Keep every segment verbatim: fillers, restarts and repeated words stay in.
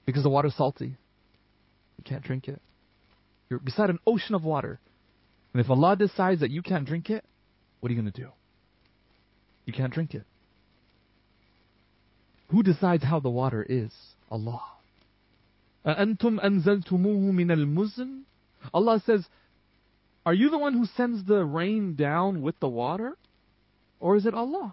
Because the water's salty. You can't drink it. You're beside an ocean of water. And if Allah decides that you can't drink it, what are you going to do? You can't drink it. Who decides how the water is? Allah. أَأَنْتُمْ أَنزَلْتُمُوهُ مِنَ الْمُزْنِ Allah says, are you the one who sends the rain down with the water? Or is it Allah?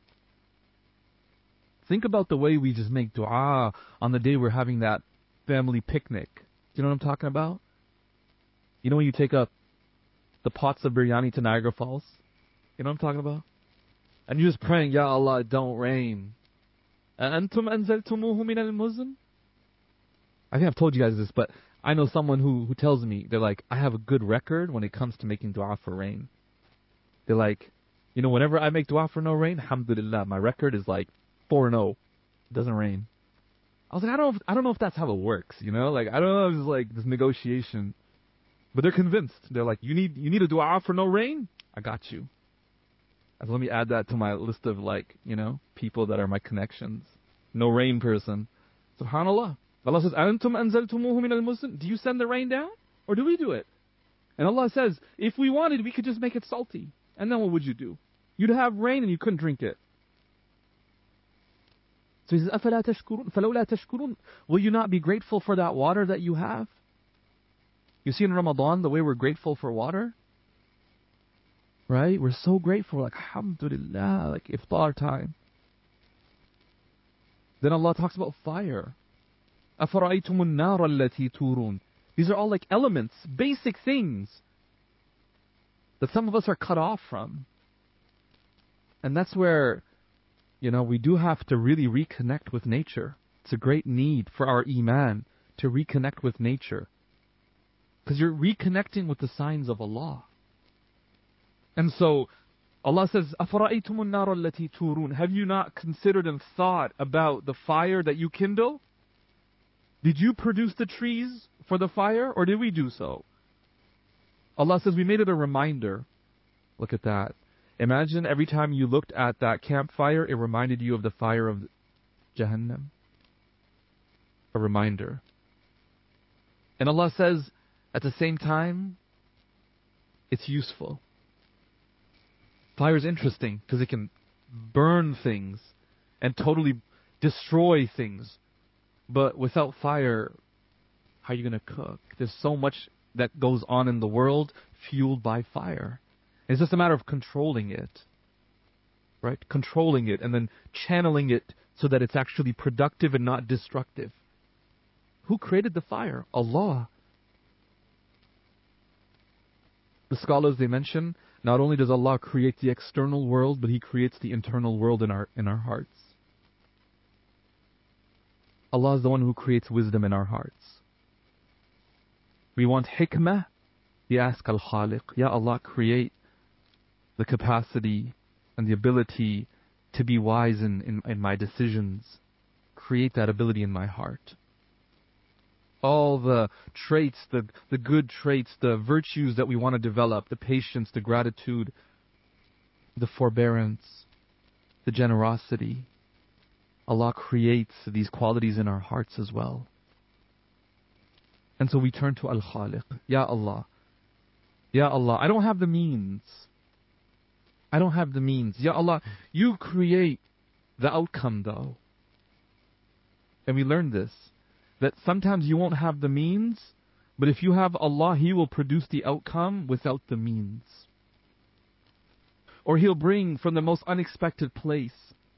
Think about the way we just make dua on the day we're having that family picnic. Do you know what I'm talking about? You know when you take up the pots of biryani to Niagara Falls? You know what I'm talking about? And you're just praying, Ya Allah, don't rain. أَأَنْتُمْ أَنزَلْتُمُوهُ مِنَ الْمُزْنِ I think I've told you guys this, but I know someone who, who tells me, they're like, I have a good record when it comes to making dua for rain. They're like, you know, whenever I make dua for no rain, alhamdulillah, my record is like four and oh. It doesn't rain. I was like, I don't know if, I don't know if that's how it works, you know? Like, I don't know if it's like this negotiation. But they're convinced. They're like, you need you need a dua for no rain? I got you. And let me add that to my list of, like, you know, people that are my connections. No rain person. SubhanAllah. Allah says, أَنْتُمْ أَنزَلْتُمُوهُ مِنَ الْمُزْنِ Do you send the rain down? Or do we do it? And Allah says, if we wanted, we could just make it salty. And then what would you do? You'd have rain and you couldn't drink it. So he says, أَفَلَا تَشْكُرُونَ فَلَوْلَا تَشْكُرُونَ Will you not be grateful for that water that you have? You see in Ramadan, the way we're grateful for water? Right? We're so grateful. Like, alhamdulillah, like iftar time. Then Allah talks about fire. أَفَرَأَيْتُمُ النَّارَ الَّتِي تُورُونَ These are all like elements, basic things that some of us are cut off from. And that's where, you know, we do have to really reconnect with nature. It's a great need for our iman to reconnect with nature. Because you're reconnecting with the signs of Allah. And so, Allah says, أَفَرَأَيْتُمُ النَّارَ الَّتِي تُورُونَ Have you not considered and thought about the fire that you kindle? Did you produce the trees for the fire, or did we do so? Allah says, we made it a reminder. Look at that. Imagine every time you looked at that campfire, it reminded you of the fire of Jahannam. A reminder. And Allah says, at the same time, it's useful. Fire is interesting because it can burn things and totally destroy things. But without fire, how are you going to cook? There's so much that goes on in the world fueled by fire. It's just a matter of controlling it. Right? Controlling it and then channeling it so that it's actually productive and not destructive. Who created the fire? Allah. The scholars, they mention, not only does Allah create the external world, but He creates the internal world in our in our hearts. Allah is the one who creates wisdom in our hearts. We want hikmah, we ask Al-Khaliq, Ya Allah, create the capacity and the ability to be wise in, in, in my decisions. Create that ability in my heart. All the traits, the, the good traits, the virtues that we want to develop, the patience, the gratitude, the forbearance, the generosity. Allah creates these qualities in our hearts as well. And so we turn to Al-Khaliq. Ya Allah. Ya Allah, I don't have the means. I don't have the means. Ya Allah, you create the outcome though. And we learn this. That sometimes you won't have the means, but if you have Allah, He will produce the outcome without the means. Or He'll bring from the most unexpected place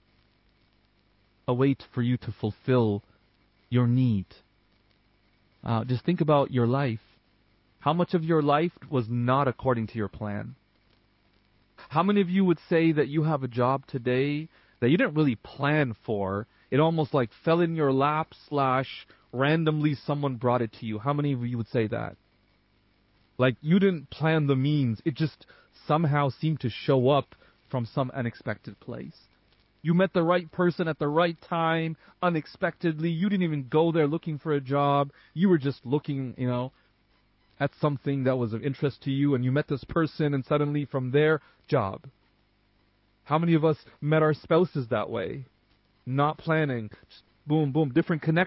a way for you to fulfill your need. Uh, just think about your life. How much of your life was not according to your plan? How many of you would say that you have a job today that you didn't really plan for? It almost like fell in your lap slash randomly someone brought it to you. How many of you would say that? Like you didn't plan the means. It just somehow seemed to show up from some unexpected place. You met the right person at the right time, unexpectedly. You didn't even go there looking for a job. You were just looking, you know, at something that was of interest to you, and you met this person, and suddenly from there, job. How many of us met our spouses that way? Not planning. Just boom, boom, different connections.